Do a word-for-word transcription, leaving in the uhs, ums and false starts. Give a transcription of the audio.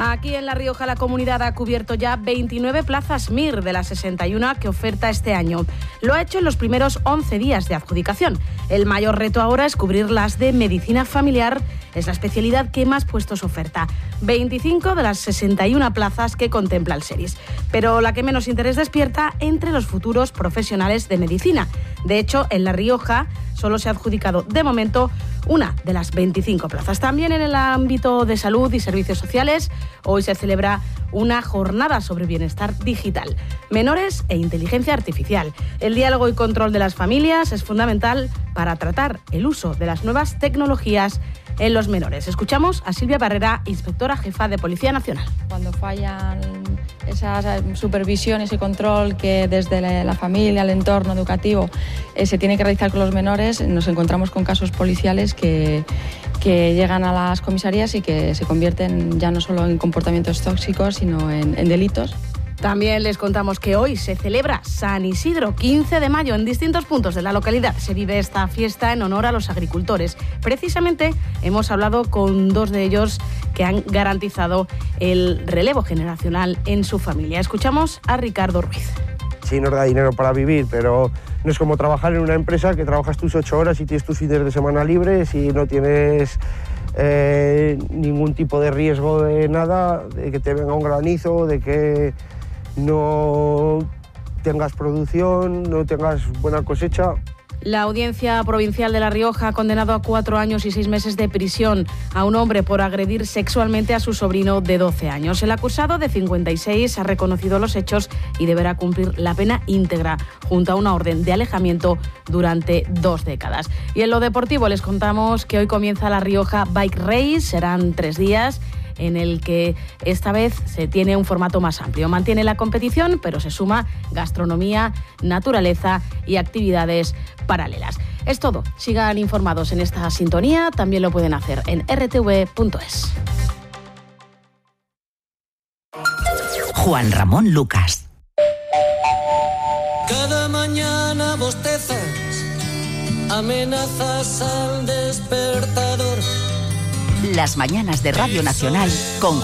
Aquí en La Rioja la comunidad ha cubierto ya veintinueve plazas M I R de las sesenta y una que oferta este año. Lo ha hecho en los primeros once días de adjudicación. El mayor reto ahora es cubrir las de medicina familiar, es la especialidad que más puestos oferta. veinticinco de las sesenta y una plazas que contempla el SERIS. Pero la que menos interés despierta entre los futuros profesionales de medicina. De hecho, en La Rioja solo se ha adjudicado de momento una de las veinticinco plazas. También en el ámbito de salud y servicios sociales, hoy se celebra una jornada sobre bienestar digital, menores e inteligencia artificial. El diálogo y control de las familias es fundamental para tratar el uso de las nuevas tecnologías en los menores. Escuchamos a Silvia Barrera, inspectora jefa de Policía Nacional. Cuando fallan esas supervisiones y control que desde la familia, el entorno educativo, eh, se tiene que realizar con los menores, nos encontramos con casos policiales que, que llegan a las comisarías y que se convierten ya no solo en comportamientos tóxicos, sino en, en delitos. También les contamos que hoy se celebra San Isidro, quince de mayo. En distintos puntos de la localidad se vive esta fiesta en honor a los agricultores. Precisamente hemos hablado con dos de ellos que han garantizado el relevo generacional en su familia. Escuchamos a Ricardo Ruiz. Sí, nos da dinero para vivir, pero no es como trabajar en una empresa que trabajas tus ocho horas y tienes tus fines de semana libres y no tienes eh, ningún tipo de riesgo de nada, de que te venga un granizo, de que no tengas producción, no tengas buena cosecha. La Audiencia Provincial de La Rioja ha condenado a cuatro años y seis meses de prisión a un hombre por agredir sexualmente a su sobrino de doce años. El acusado, de cincuenta y seis, ha reconocido los hechos y deberá cumplir la pena íntegra junto a una orden de alejamiento durante dos décadas. Y en lo deportivo les contamos que hoy comienza La Rioja Bike Race. Serán tres días en el que esta vez se tiene un formato más amplio. Mantiene la competición, pero se suma gastronomía, naturaleza y actividades paralelas. Es todo. Sigan informados en esta sintonía. También lo pueden hacer en r t v punto es. Juan Ramón Lucas. Cada mañana bostezas, amenazas al despertador. Las mañanas de Radio Nacional con